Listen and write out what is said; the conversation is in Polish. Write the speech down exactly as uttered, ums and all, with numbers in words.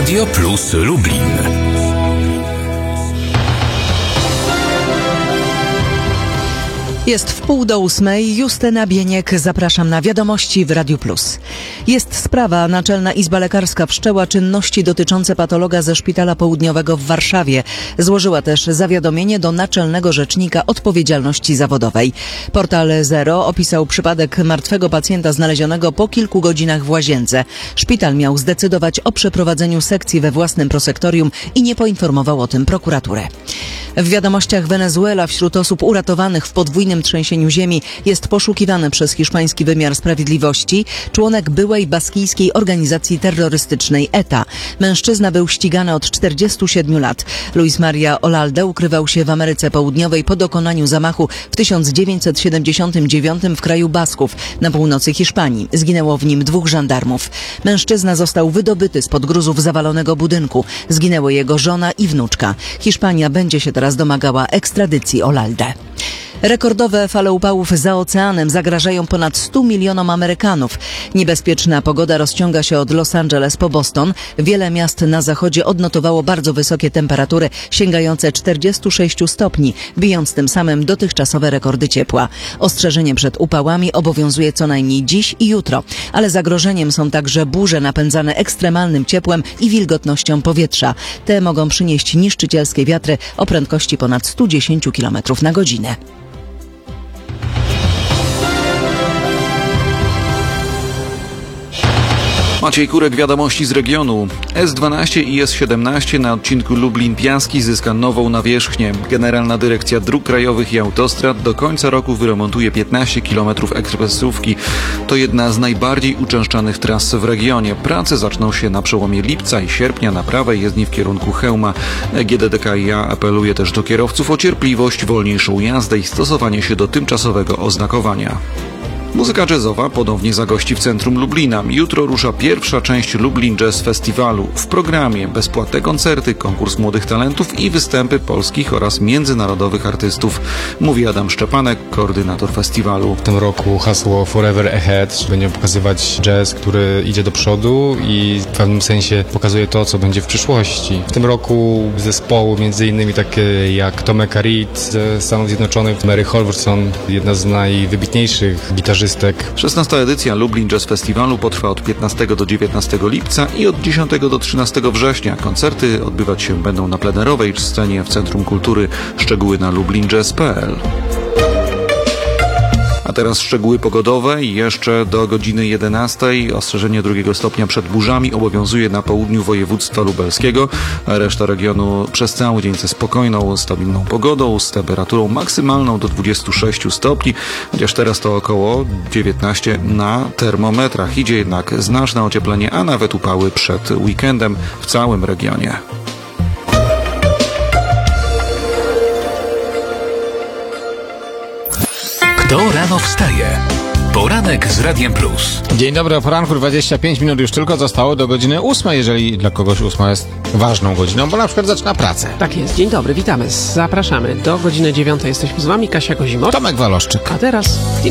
Radio Plus Lublin. Jest w pół do ósmej. Justyna Bieniek, zapraszam na wiadomości w Radiu Plus. Jest sprawa. Naczelna Izba Lekarska wszczęła czynności dotyczące patologa ze Szpitala Południowego w Warszawie. Złożyła też zawiadomienie do Naczelnego Rzecznika Odpowiedzialności Zawodowej. Portal Zero opisał przypadek martwego pacjenta znalezionego po kilku godzinach w łazience. Szpital miał zdecydować o przeprowadzeniu sekcji we własnym prosektorium i nie poinformował o tym prokuraturę. W wiadomościach Wenezuela wśród osób uratowanych w podwójnym trzęsieniu ziemi jest poszukiwany przez hiszpański wymiar sprawiedliwości członek byłej baskijskiej organizacji terrorystycznej E T A. Mężczyzna był ścigany od czterdziestu siedmiu lat. Luis Maria Olalde ukrywał się w Ameryce Południowej po dokonaniu zamachu w tysiąc dziewięćset siedemdziesiątym dziewiątym w kraju Basków na północy Hiszpanii. Zginęło w nim dwóch żandarmów. Mężczyzna został wydobyty spod gruzów zawalonego budynku. Zginęły jego żona i wnuczka. Hiszpania będzie się teraz domagała ekstradycji Olalde. Rekordowe fale upałów za oceanem zagrażają ponad stu milionom Amerykanów. Niebezpieczna pogoda rozciąga się od Los Angeles po Boston. Wiele miast na zachodzie odnotowało bardzo wysokie temperatury, sięgające czterdziestu sześciu stopni, bijąc tym samym dotychczasowe rekordy ciepła. Ostrzeżenie przed upałami obowiązuje co najmniej dziś i jutro, ale zagrożeniem są także burze napędzane ekstremalnym ciepłem i wilgotnością powietrza. Te mogą przynieść niszczycielskie wiatry o prędkości ponad stu dziesięciu kilometrów na godzinę. Maciej Kurek, wiadomości z regionu. S dwanaście i S siedemnaście na odcinku Lublin-Piaski zyska nową nawierzchnię. Generalna Dyrekcja Dróg Krajowych i Autostrad do końca roku wyremontuje piętnaście kilometrów ekspresówki. To jedna z najbardziej uczęszczanych tras w regionie. Prace zaczną się na przełomie lipca i sierpnia na prawej jezdni w kierunku Chełma. G D D K i A apeluje też do kierowców o cierpliwość, wolniejszą jazdę i stosowanie się do tymczasowego oznakowania. Muzyka jazzowa ponownie zagości w centrum Lublina. Jutro rusza pierwsza część Lublin Jazz Festiwalu. W programie bezpłatne koncerty, konkurs młodych talentów i występy polskich oraz międzynarodowych artystów, mówi Adam Szczepanek, koordynator festiwalu. W tym roku hasło Forever Ahead. Będziemy pokazywać jazz, który idzie do przodu i w pewnym sensie pokazuje to, co będzie w przyszłości. W tym roku zespoły między innymi takie jak Tomek Reed ze Stanów Zjednoczonych, Mary Holverson, jedna z najwybitniejszych gitarzystek. szesnasta edycja Lublin Jazz Festiwalu potrwa od piętnastego do dziewiętnastego lipca i od dziesiątego do trzynastego września. Koncerty odbywać się będą na plenerowej scenie w Centrum Kultury. Szczegóły na lublinjazz kropka p l. A teraz szczegóły pogodowe i jeszcze do godziny jedenastej. Ostrzeżenie drugiego stopnia przed burzami obowiązuje na południu województwa lubelskiego. Reszta regionu przez cały dzień ze spokojną, stabilną pogodą, z temperaturą maksymalną do dwudziestu sześciu stopni, chociaż teraz to około dziewiętnaście na termometrach. Idzie jednak znaczne ocieplenie, a nawet upały przed weekendem w całym regionie. Kto rano wstaje? Poranek z Radiem Plus. Dzień dobry, o poranku dwadzieścia pięć minut już tylko zostało do godziny ósmej, jeżeli dla kogoś ósma jest ważną godziną, bo na przykład zaczyna pracę. Tak jest, dzień dobry, witamy, zapraszamy. Do godziny dziewiątej jesteśmy z wami, Kasia Kozimow, Tomek Waloszczyk. a teraz dzień